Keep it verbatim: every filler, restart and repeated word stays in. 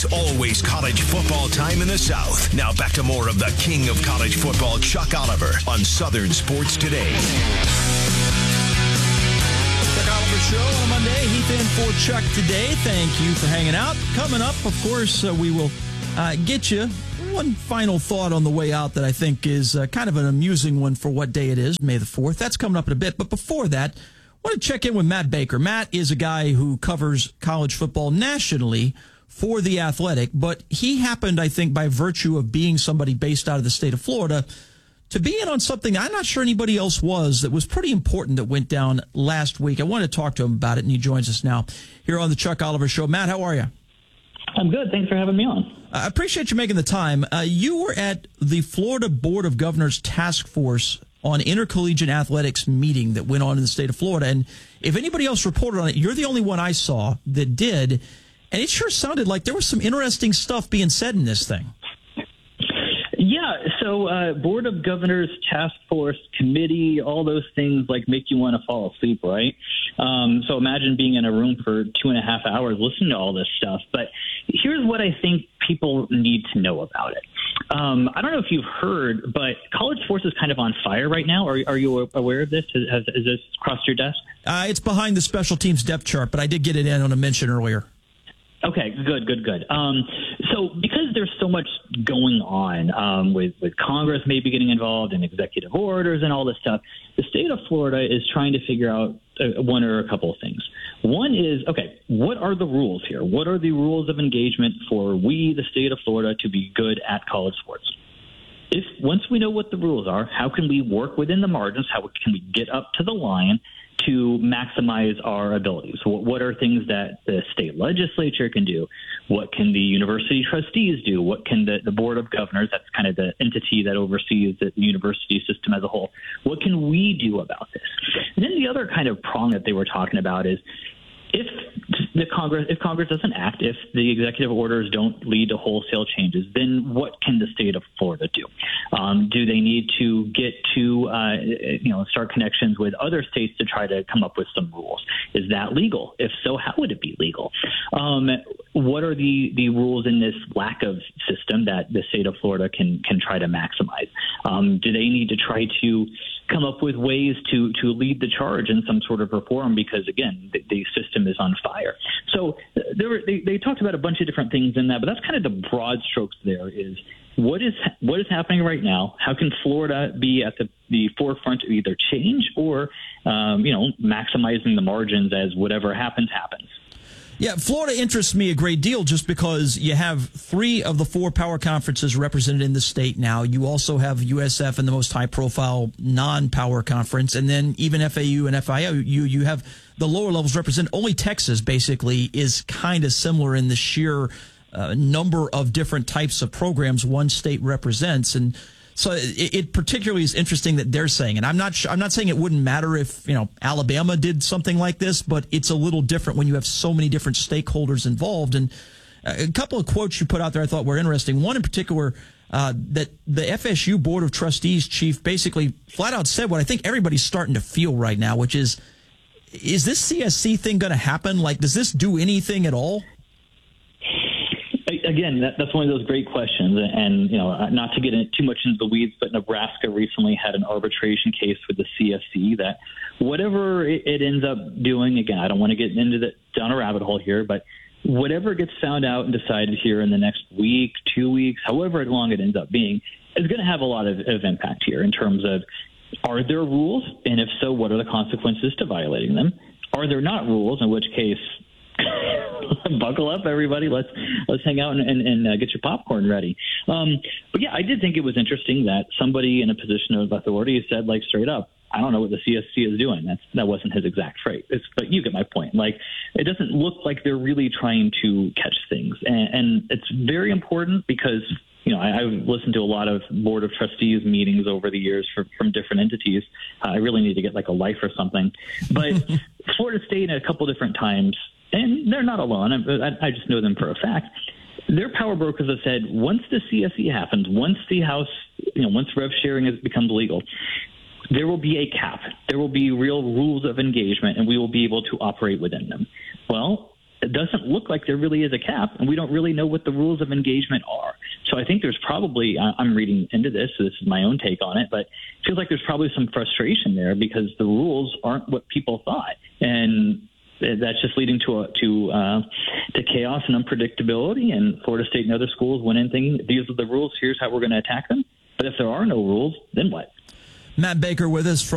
It's always college football time in the South. Now back to more of the king of college football, Chuck Oliver, on Southern Sports Today. Chuck Oliver Show on a Monday. Heath in for Chuck today. Thank you for hanging out. Coming up, of course, uh, we will uh, get you one final thought on the way out that I think is uh, kind of an amusing one for what day it is, May the fourth. That's coming up in a bit. But before that, I want to check in with Matt Baker. Matt is a guy who covers college football nationally for The Athletic, but he happened, I think, by virtue of being somebody based out of the state of Florida, to be in on something I'm not sure anybody else was that was pretty important that went down last week. I want to talk to him about it, and he joins us now here on the Chuck Oliver Show. Matt, how are you? I'm good. Thanks for having me on. I appreciate you making the time. Uh, you were at the Florida Board of Governors Task Force on Intercollegiate Athletics meeting that went on in the state of Florida. And if anybody else reported on it, you're the only one I saw that did. And it sure sounded like there was some interesting stuff being said in this thing. Yeah, so uh, Board of Governors, Task Force, Committee, all those things like make you want to fall asleep, right? Um, so imagine being in a room for two and a half hours listening to all this stuff. But here's what I think people need to know about it. Um, I don't know if you've heard, but college sports is kind of on fire right now. Are, are you aware of this? Has, has this crossed your desk? Uh, it's behind the special teams depth chart, but I did get it in on a mention earlier. Okay, good, good, good. Um, so because there's so much going on um, with, with Congress maybe getting involved in executive orders and all this stuff, the state of Florida is trying to figure out uh, one or a couple of things. One is, okay, what are the rules here? What are the rules of engagement for we, the state of Florida, to be good at college sports? If once we know what the rules are, how can we work within the margins? How can we get up to the line to maximize our abilities? What, what are things that the state legislature can do? What can the university trustees do? What can the, the Board of Governors, that's kind of the entity that oversees the university system as a whole, what can we do about this? And then the other kind of prong that they were talking about is if the Congress, if Congress doesn't act, if the executive orders don't lead to wholesale changes, then what can the state of Florida do? Um, do they need to get to, uh, you know, start connections with other states to try to come up with some rules? Is that legal? If so, how would it be legal? Um, what are the, the rules in this lack of system that the state of Florida can can try to maximize? Um, do they need to try to come up with ways to to lead the charge in some sort of reform? Because again, the, the system is on fire. So there were, they, they talked about a bunch of different things in that, but that's kind of the broad strokes. There is what is what is happening right now. How can Florida be at the, the forefront of either change or um, you know, maximizing the margins as whatever happens happens? Yeah, Florida interests me a great deal just because you have three of the four power conferences represented in the state now. You also have U S F in the most high-profile non-power conference, and then even F A U and F I U, you, you have the lower levels represented. Only Texas, basically, is kind of similar in the sheer uh, number of different types of programs one state represents, and so it, it particularly is interesting that they're saying, and I'm not I'm not saying it wouldn't matter if, you know, Alabama did something like this, but it's a little different when you have so many different stakeholders involved. And a couple of quotes you put out there I thought were interesting. One in particular, uh, that the F S U Board of Trustees chief basically flat out said what I think everybody's starting to feel right now, which is, is this C S C thing going to happen? Like, does this do anything at all? Again, that, that's one of those great questions. And, you know, not to get in too much into the weeds, but Nebraska recently had an arbitration case with the C S C that whatever it, it ends up doing, again, I don't want to get into the down a rabbit hole here, but whatever gets found out and decided here in the next week, two weeks, however long it ends up being, is going to have a lot of, of impact here in terms of, are there rules? And if so, what are the consequences to violating them? Are there not rules, in which case, buckle up, everybody. Let's let's hang out and, and, and uh, get your popcorn ready. Um, but yeah, I did think it was interesting that somebody in a position of authority said, like, straight up, I don't know what the C S C is doing. That's that wasn't his exact phrase, it's, but you get my point. Like, it doesn't look like they're really trying to catch things, and, and it's very important because, you know, I, I've listened to a lot of Board of Trustees meetings over the years for, from different entities. Uh, I really need to get like a life or something. But Florida State at a couple different times, and they're not alone, I, I just know them for a fact, their power brokers have said once the C S E happens, once the House, you know, once rev sharing has becomes legal, there will be a cap. There will be real rules of engagement, and we will be able to operate within them. Well, it doesn't look like there really is a cap, and we don't really know what the rules of engagement are. So I think there's probably, I'm reading into this, so this is my own take on it, but it feels like there's probably some frustration there because the rules aren't what people thought. And that's just leading to a, to uh, to chaos and unpredictability, and Florida State and other schools went in thinking, these are the rules, here's how we're going to attack them. But if there are no rules, then what? Matt Baker with us from